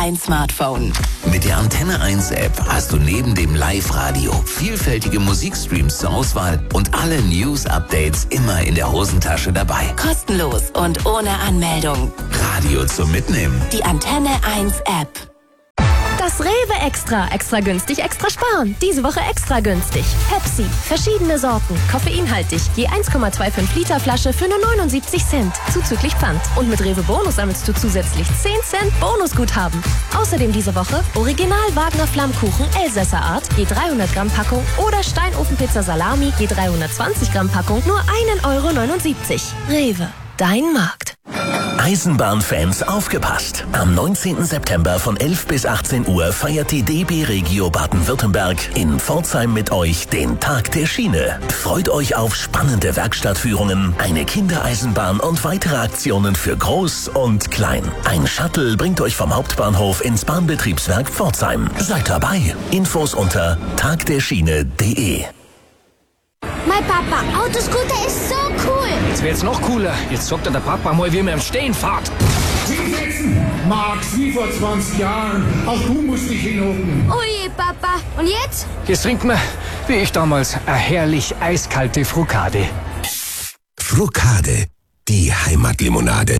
dein Smartphone. Mit der Antenne 1 App hast du neben dem Live-Radio vielfältige Musikstreams zur Auswahl und alle News-Updates immer in der Hosentasche dabei. Kostenlos und ohne Anmeldung. Radio zum Mitnehmen. Die Antenne 1 App. Das Rewe Extra. Extra günstig, extra sparen. Diese Woche extra günstig. Pepsi. Verschiedene Sorten. Koffeinhaltig. Je 1,25 Liter Flasche für nur 79 Cent. Zuzüglich Pfand. Und mit Rewe Bonus sammelst du zusätzlich 10 Cent Bonusguthaben. Außerdem diese Woche Original Wagner Flammkuchen Elsässer Art. Je 300 Gramm Packung. Oder Steinofenpizza Salami. Je 320 Gramm Packung. Nur 1,79 €. Rewe. Dein Markt. Eisenbahnfans aufgepasst! Am 19. September von 11 bis 18 Uhr feiert die DB Regio Baden-Württemberg in Pforzheim mit euch den Tag der Schiene. Freut euch auf spannende Werkstattführungen, eine Kindereisenbahn und weitere Aktionen für Groß und Klein. Ein Shuttle bringt euch vom Hauptbahnhof ins Bahnbetriebswerk Pforzheim. Seid dabei. Infos unter tagderschiene.de. Mein Papa, Autoscooter ist so cool. Das wäre jetzt noch cooler. Jetzt sagt der Papa mal, wie man im Stehen fährt. Hinsetzen, Max, wie vor 20 Jahren. Auch du musst dich hinhocken. Oh je, Papa. Und jetzt? Jetzt trinkt man, wie ich damals, eine herrlich eiskalte Frucade. Frucade, die Heimatlimonade.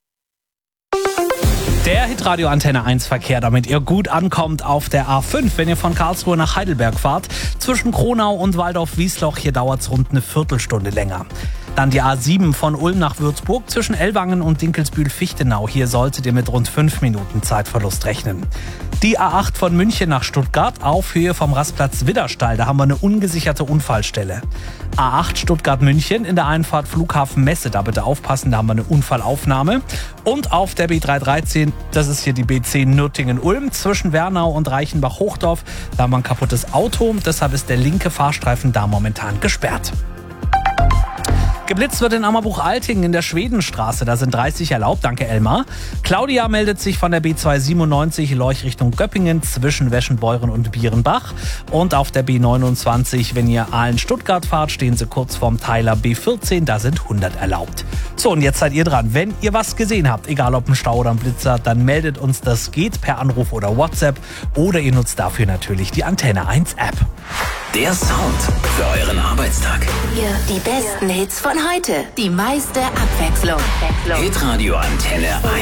Der Hitradio Antenne 1 Verkehr, damit ihr gut ankommt auf der A5, wenn ihr von Karlsruhe nach Heidelberg fahrt. Zwischen Kronau und Waldorf-Wiesloch, hier dauert es rund eine Viertelstunde länger. Dann die A7 von Ulm nach Würzburg zwischen Ellwangen und Dinkelsbühl-Fichtenau. Hier solltet ihr mit rund 5 Minuten Zeitverlust rechnen. Die A8 von München nach Stuttgart auf Höhe vom Rastplatz Widderstall. Da haben wir eine ungesicherte Unfallstelle. A8 Stuttgart-München in der Einfahrt Flughafen Messe. Da bitte aufpassen, da haben wir eine Unfallaufnahme. Und auf der B313, das ist hier die B10 Nürtingen-Ulm, zwischen Wernau und Reichenbach-Hochdorf. Da haben wir ein kaputtes Auto. Deshalb ist der linke Fahrstreifen da momentan gesperrt. Geblitzt wird in Ammerbuch-Altingen in der Schwedenstraße. Da sind 30 erlaubt. Danke, Elmar. Claudia meldet sich von der B297 Lorch Richtung Göppingen zwischen Weschenbeuren und Bierenbach. Und auf der B29, wenn ihr Aalen-Stuttgart fahrt, stehen sie kurz vorm Teiler B14. Da sind 100 erlaubt. So, und jetzt seid ihr dran. Wenn ihr was gesehen habt, egal ob ein Stau oder ein Blitzer, dann meldet uns. Das geht per Anruf oder WhatsApp. Oder ihr nutzt dafür natürlich die Antenne 1 App. Der Sound für euren Arbeitstag. Hier die besten Hits von heute. Die meiste Abwechslung. Hitradio Antenne 1.